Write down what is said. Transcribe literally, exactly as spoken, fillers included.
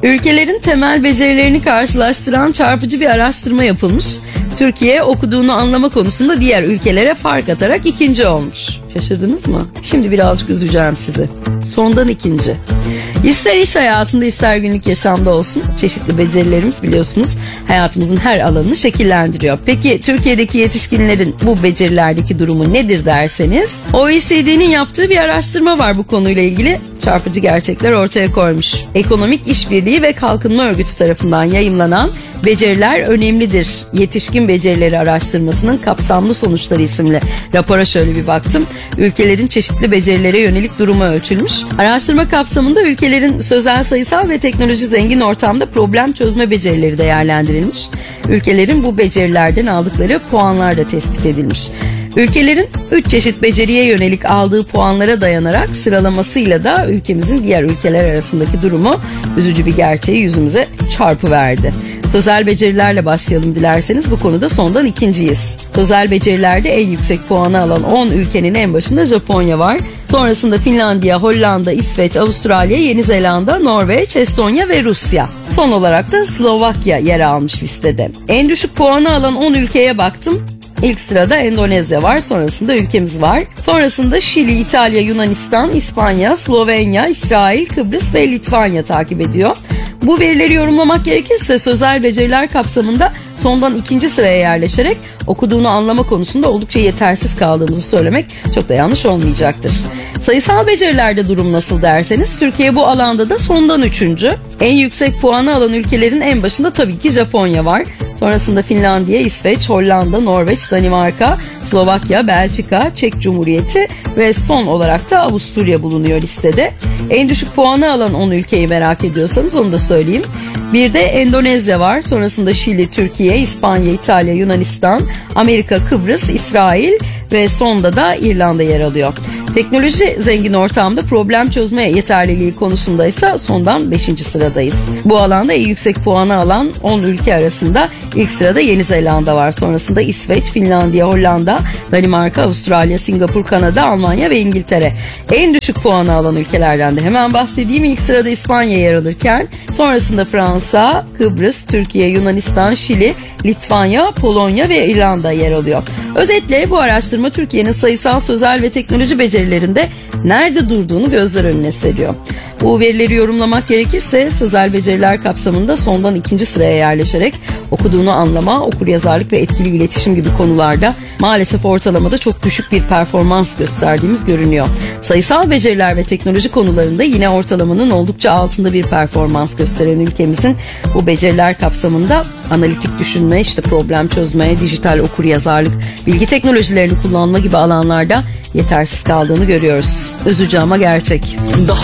Ülkelerin temel becerilerini karşılaştıran çarpıcı bir araştırma yapılmış. Türkiye okuduğunu anlama konusunda diğer ülkelere fark atarak ikinci olmuş. Şaşırdınız mı? Şimdi birazcık üzeceğim sizi. Sondan ikinci. İster iş hayatında ister günlük yaşamda olsun çeşitli becerilerimiz biliyorsunuz hayatımızın her alanını şekillendiriyor. Peki Türkiye'deki yetişkinlerin bu becerilerdeki durumu nedir derseniz O E C D'nin yaptığı bir araştırma var bu konuyla ilgili. Çarpıcı gerçekler ortaya koymuş. Ekonomik İşbirliği ve Kalkınma Örgütü tarafından yayımlanan Beceriler Önemlidir Yetişkin Becerileri Araştırmasının Kapsamlı Sonuçları isimli rapora şöyle bir baktım. Ülkelerin çeşitli becerilere yönelik durumu ölçülmüş. Araştırma kapsamında ülkelerin sözel, sayısal ve teknoloji zengin ortamda problem çözme becerileri değerlendirilmiş. Ülkelerin bu becerilerden aldıkları puanlar da tespit edilmiş. Ülkelerin üç çeşit beceriye yönelik aldığı puanlara dayanarak sıralamasıyla da ülkemizin diğer ülkeler arasındaki durumu üzücü bir gerçeği yüzümüze çarpıverdi. Sözel becerilerle başlayalım dilerseniz bu konuda sondan ikinciyiz. Sözel becerilerde en yüksek puanı alan on ülkenin en başında Japonya var. Sonrasında Finlandiya, Hollanda, İsveç, Avustralya, Yeni Zelanda, Norveç, Estonya ve Rusya. Son olarak da Slovakya yer almış listede. En düşük puanı alan on ülkeye baktım. İlk sırada Endonezya var, sonrasında ülkemiz var. Sonrasında Şili, İtalya, Yunanistan, İspanya, Slovenya, İsrail, Kıbrıs ve Litvanya takip ediyor. Bu verileri yorumlamak gerekirse sözel beceriler kapsamında sondan ikinci sıraya yerleşerek okuduğunu anlama konusunda oldukça yetersiz kaldığımızı söylemek çok da yanlış olmayacaktır. Sayısal becerilerde durum nasıl derseniz Türkiye bu alanda da sondan üçüncü. En yüksek puanı alan ülkelerin en başında tabii ki Japonya var. Sonrasında Finlandiya, İsveç, Hollanda, Norveç, Danimarka, Slovakya, Belçika, Çek Cumhuriyeti ve son olarak da Avusturya bulunuyor listede. En düşük puanı alan on ülkeyi merak ediyorsanız onu da söyleyeyim. Bir de Endonezya var. Sonrasında Şili, Türkiye, İspanya, İtalya, Yunanistan, Amerika, Kıbrıs, İsrail ve sonda da İrlanda yer alıyor. Teknoloji zengin ortamda problem çözme yeterliliği konusunda ise sondan beşinci sıradayız. Bu alanda en yüksek puanı alan on ülke arasında ilk sırada Yeni Zelanda var. Sonrasında İsveç, Finlandiya, Hollanda, Danimarka, Avustralya, Singapur, Kanada, Almanya ve İngiltere. En düşük puanı alan ülkelerden de hemen bahsedeyim. İlk sırada İspanya yer alırken sonrasında Fransa, Kıbrıs, Türkiye, Yunanistan, Şili, Litvanya, Polonya ve İrlanda yer alıyor. Özetle bu araştırma Türkiye'nin sayısal, sözel ve teknoloji becerilerinde nerede durduğunu gözler önüne seriyor. Bu verileri yorumlamak gerekirse sözel beceriler kapsamında sondan ikinci sıraya yerleşerek okuduğunu anlama, okuryazarlık ve etkili iletişim gibi konularda maalesef ortalamada çok düşük bir performans gösterdiğimiz görünüyor. Sayısal beceriler ve teknoloji konularında yine ortalamanın oldukça altında bir performans gösteren ülkemizin bu beceriler kapsamında analitik düşünme, işte problem çözme, dijital okuryazarlık, bilgi teknolojilerini kullanma gibi alanlarda yetersiz kaldığını görüyoruz. Üzücü ama gerçek.